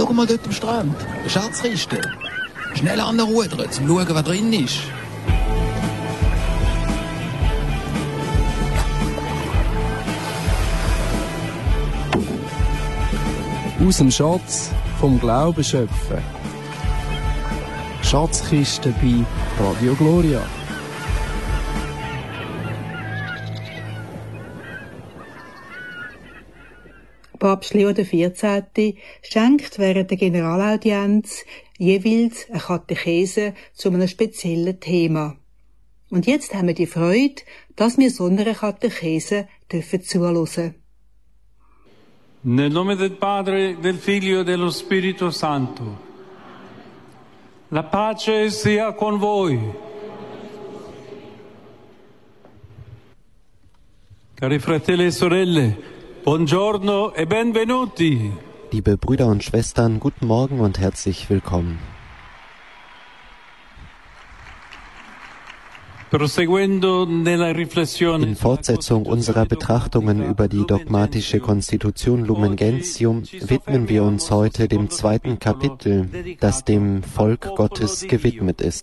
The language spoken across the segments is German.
Schau mal dort am Strand. Eine Schatzkiste. Schnell anrudern, zum schauen, was drin ist. Aus dem Schatz vom Glauben schöpfen. Schatzkiste bei Radio Gloria. Papst Leo XIV. Schenkt während der Generalaudienz jeweils eine Katechese zu einem speziellen Thema. Und jetzt haben wir die Freude, dass wir so einer Katechese zuhören dürfen. Nel nome del Padre, del Figlio e dello Spirito Santo. La pace sia con voi. Cari fratelli e sorelle, buongiorno e benvenuti. Liebe Brüder und Schwestern, guten Morgen und herzlich willkommen. In Fortsetzung unserer Betrachtungen über die dogmatische Konstitution Lumen Gentium widmen wir uns heute dem zweiten Kapitel, das dem Volk Gottes gewidmet ist.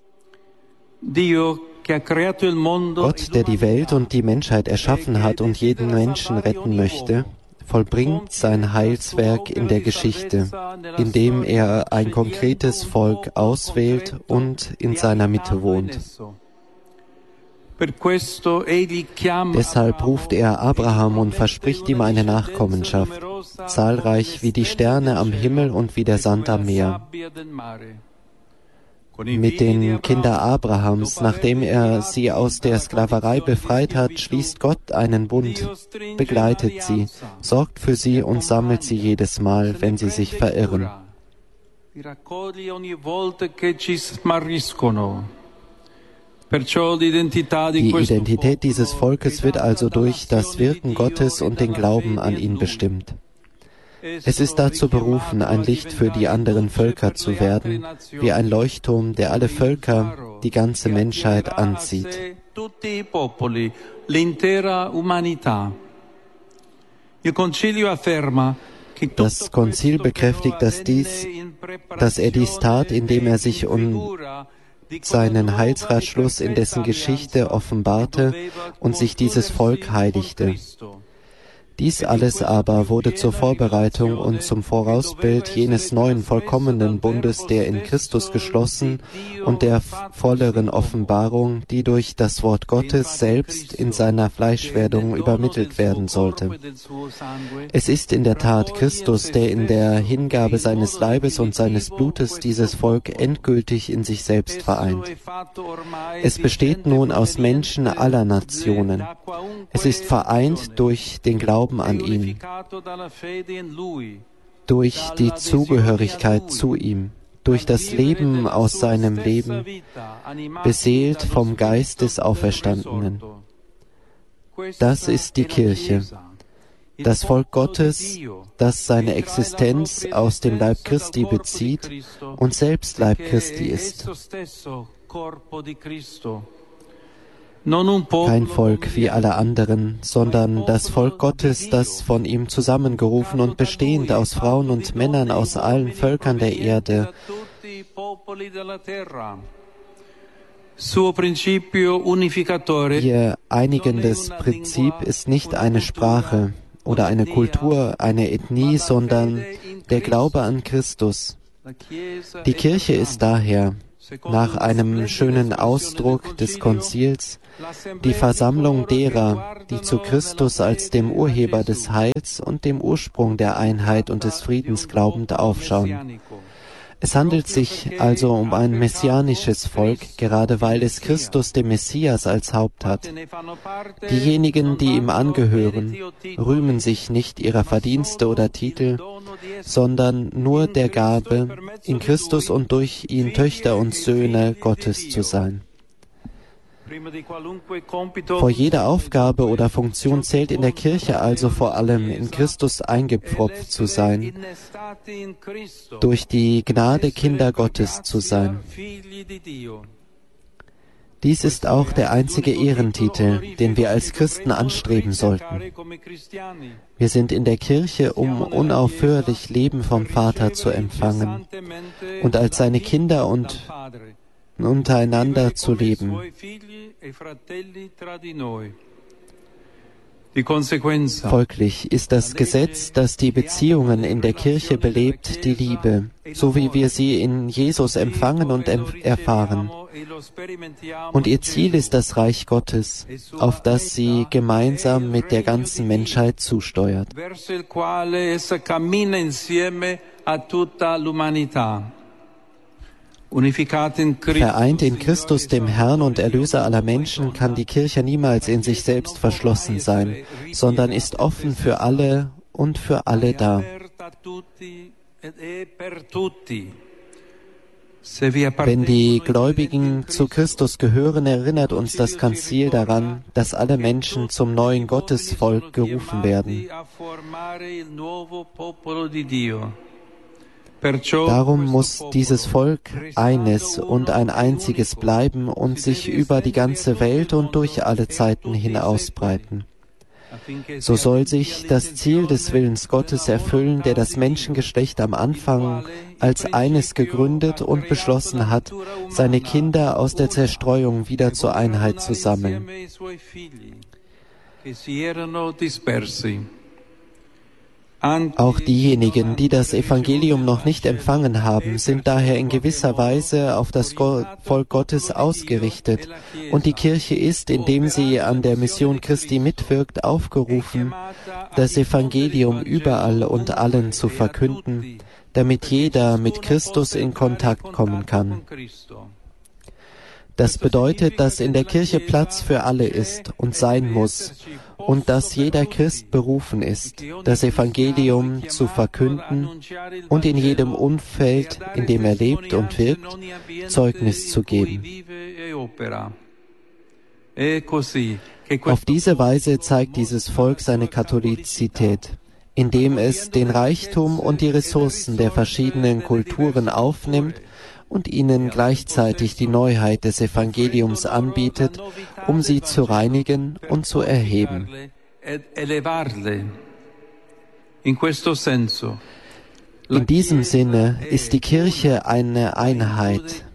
Gott, der die Welt und die Menschheit erschaffen hat und jeden Menschen retten möchte, vollbringt sein Heilswerk in der Geschichte, indem er ein konkretes Volk auswählt und in seiner Mitte wohnt. Deshalb ruft er Abraham und verspricht ihm eine Nachkommenschaft, zahlreich wie die Sterne am Himmel und wie der Sand am Meer. Mit den Kindern Abrahams, nachdem er sie aus der Sklaverei befreit hat, schließt Gott einen Bund, begleitet sie, sorgt für sie und sammelt sie jedes Mal, wenn sie sich verirren. Die Identität dieses Volkes wird also durch das Wirken Gottes und den Glauben an ihn bestimmt. Es ist dazu berufen, ein Licht für die anderen Völker zu werden, wie ein Leuchtturm, der alle Völker, die ganze Menschheit anzieht. Das Konzil bekräftigt, dass er dies tat, indem er sich seinen Heilsratschluss in dessen Geschichte offenbarte und sich dieses Volk heiligte. Dies alles aber wurde zur Vorbereitung und zum Vorausbild jenes neuen vollkommenen Bundes, der in Christus geschlossen und der volleren Offenbarung, die durch das Wort Gottes selbst in seiner Fleischwerdung übermittelt werden sollte. Es ist in der Tat Christus, der in der Hingabe seines Leibes und seines Blutes dieses Volk endgültig in sich selbst vereint. Es besteht nun aus Menschen aller Nationen. Es ist vereint durch den Glauben an ihn, durch die Zugehörigkeit zu ihm, durch das Leben aus seinem Leben, beseelt vom Geist des Auferstandenen. Das ist die Kirche, das Volk Gottes, das seine Existenz aus dem Leib Christi bezieht und selbst Leib Christi ist. Kein Volk wie alle anderen, sondern das Volk Gottes, das von ihm zusammengerufen und bestehend aus Frauen und Männern aus allen Völkern der Erde. Ihr einigendes Prinzip ist nicht eine Sprache oder eine Kultur, eine Ethnie, sondern der Glaube an Christus. Die Kirche ist daher, nach einem schönen Ausdruck des Konzils, die Versammlung derer, die zu Christus als dem Urheber des Heils und dem Ursprung der Einheit und des Friedens glaubend aufschauen. Es handelt sich also um ein messianisches Volk, gerade weil es Christus, den Messias, als Haupt hat. Diejenigen, die ihm angehören, rühmen sich nicht ihrer Verdienste oder Titel, sondern nur der Gabe, in Christus und durch ihn Töchter und Söhne Gottes zu sein. Vor jeder Aufgabe oder Funktion zählt in der Kirche also vor allem, in Christus eingepfropft zu sein, durch die Gnade Kinder Gottes zu sein. Dies ist auch der einzige Ehrentitel, den wir als Christen anstreben sollten. Wir sind in der Kirche, um unaufhörlich Leben vom Vater zu empfangen und als seine Kinder und untereinander zu leben. Folglich ist das Gesetz, das die Beziehungen in der Kirche belebt, die Liebe, so wie wir sie in Jesus empfangen und erfahren. Und ihr Ziel ist das Reich Gottes, auf das sie gemeinsam mit der ganzen Menschheit zusteuert. Vereint in Christus, dem Herrn und Erlöser aller Menschen, kann die Kirche niemals in sich selbst verschlossen sein, sondern ist offen für alle und für alle da. Wenn die Gläubigen zu Christus gehören, erinnert uns das Konzil daran, dass alle Menschen zum neuen Gottesvolk gerufen werden. Darum muss dieses Volk eines und ein einziges bleiben und sich über die ganze Welt und durch alle Zeiten hin ausbreiten. So soll sich das Ziel des Willens Gottes erfüllen, der das Menschengeschlecht am Anfang als eines gegründet und beschlossen hat, seine Kinder aus der Zerstreuung wieder zur Einheit zu sammeln. Auch diejenigen, die das Evangelium noch nicht empfangen haben, sind daher in gewisser Weise auf das Volk Gottes ausgerichtet. Und die Kirche ist, indem sie an der Mission Christi mitwirkt, aufgerufen, das Evangelium überall und allen zu verkünden, damit jeder mit Christus in Kontakt kommen kann. Das bedeutet, dass in der Kirche Platz für alle ist und sein muss und dass jeder Christ berufen ist, das Evangelium zu verkünden und in jedem Umfeld, in dem er lebt und wirkt, Zeugnis zu geben. Auf diese Weise zeigt dieses Volk seine Katholizität, indem es den Reichtum und die Ressourcen der verschiedenen Kulturen aufnimmt und ihnen gleichzeitig die Neuheit des Evangeliums anbietet, um sie zu reinigen und zu erheben. In diesem Sinne ist die Kirche eine Einheit,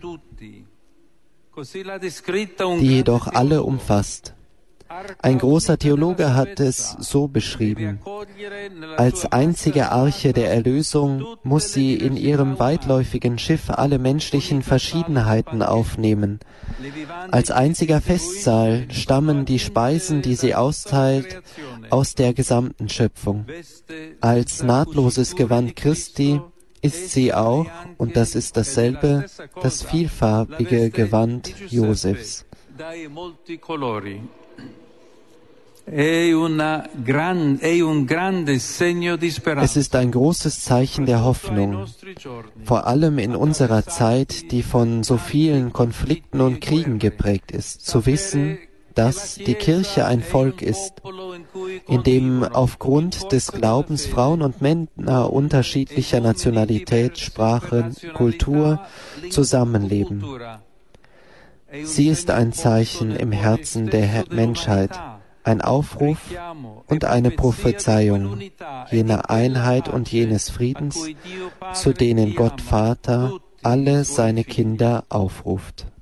die jedoch alle umfasst. Ein großer Theologe hat es so beschrieben: Als einzige Arche der Erlösung muss sie in ihrem weitläufigen Schiff alle menschlichen Verschiedenheiten aufnehmen. Als einziger Festsaal stammen die Speisen, die sie austeilt, aus der gesamten Schöpfung. Als nahtloses Gewand Christi ist sie auch, und das ist dasselbe, das vielfarbige Gewand Josefs. Es ist ein großes Zeichen der Hoffnung, vor allem in unserer Zeit, die von so vielen Konflikten und Kriegen geprägt ist, zu wissen, dass die Kirche ein Volk ist, in dem aufgrund des Glaubens Frauen und Männer unterschiedlicher Nationalität, Sprache, Kultur zusammenleben. Sie ist ein Zeichen im Herzen der Menschheit, ein Aufruf und eine Prophezeiung jener Einheit und jenes Friedens, zu denen Gott Vater alle seine Kinder aufruft.